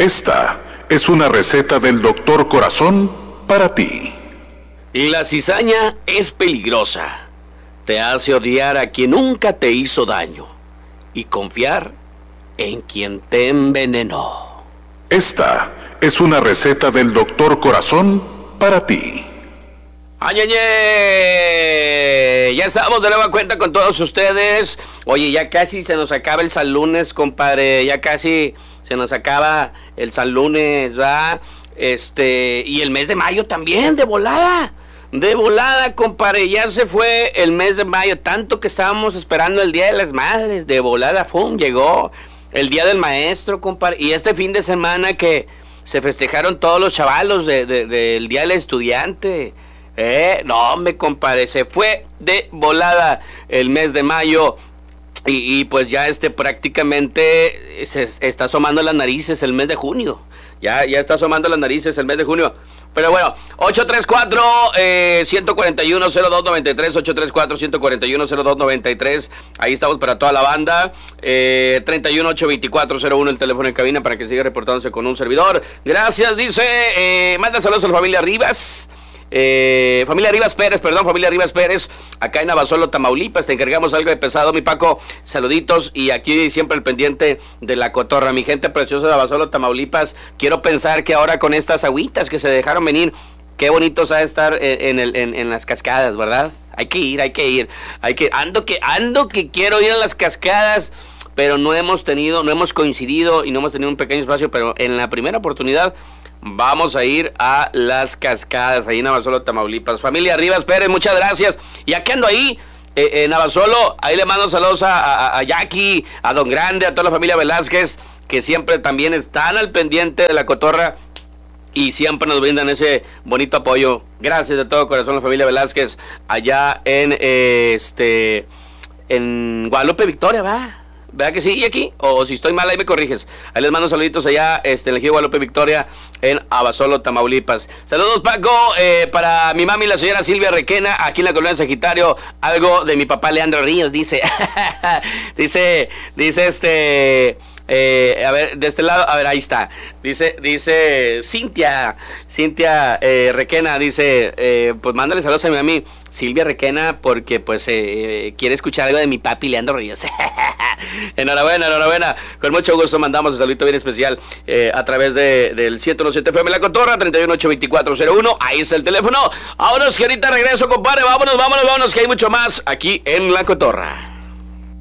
Esta es una receta del Doctor Corazón para ti. La cizaña es peligrosa. Te hace odiar a quien nunca te hizo daño y confiar en quien te envenenó. Esta es una receta del Doctor Corazón para ti. ¡Añeñe! Ya estamos de nueva cuenta con todos ustedes. Oye, ya casi se nos acaba el San Lunes, compadre. Ya casi se nos acaba el San Lunes, ¿va? Y el mes de mayo también, de volada. De volada, compadre. Ya se fue el mes de mayo. Tanto que estábamos esperando el Día de las Madres. De volada, ¡fum! Llegó el Día del Maestro, compadre. Y este fin de semana que se festejaron todos los chavalos del Día del Estudiante. No, hombre, compadre, se fue de volada el mes de mayo y pues ya prácticamente se está asomando las narices el mes de junio. Ya está asomando las narices el mes de junio. Pero bueno, 834-141-0293, 834-141-0293. Ahí estamos para toda la banda. 31-824-01, el teléfono en cabina para que siga reportándose con un servidor. Gracias, dice, manda saludos a la familia Rivas. Familia Rivas Pérez, acá en Abasolo, Tamaulipas. Te encargamos algo de pesado, mi Paco. Saluditos y aquí siempre el pendiente de la cotorra. Mi gente preciosa de Abasolo, Tamaulipas. Quiero pensar que ahora con estas agüitas que se dejaron venir, qué bonitos ha de estar en las cascadas, ¿verdad? Hay que ir. Ando que quiero ir a las cascadas, pero no hemos coincidido y no hemos tenido un pequeño espacio, pero en la primera oportunidad vamos a ir a las cascadas, ahí en Abasolo, Tamaulipas. Familia Rivas Pérez, muchas gracias. Y aquí ando ahí, en Abasolo, ahí le mando saludos a Jackie, a Don Grande, a toda la familia Velázquez, que siempre también están al pendiente de la cotorra y siempre nos brindan ese bonito apoyo. Gracias de todo corazón, la familia Velázquez, allá en Guadalupe Victoria, ¿va? ¿Verdad que sí? ¿Y aquí? O si estoy mal, ahí me corriges. Ahí les mando saluditos allá, en el Ejido Guadalupe Victoria, en Abasolo, Tamaulipas. Saludos, Paco, para mi mami, la señora Silvia Requena, aquí en la colonia Sagitario. Algo de mi papá Leandro Ríos, dice. dice, a ver, de este lado, a ver, ahí está. Dice Cintia Requena, dice, pues mándale saludos a mi mami Silvia Requena, porque pues quiere escuchar algo de mi papi Leandro Ríos. Enhorabuena, con mucho gusto mandamos un saludito bien especial a través del 107 FM La Cotorra, 31-824-01, ahí está el teléfono. Vámonos, que ahorita regreso, compadre, vámonos, que hay mucho más aquí en La Cotorra.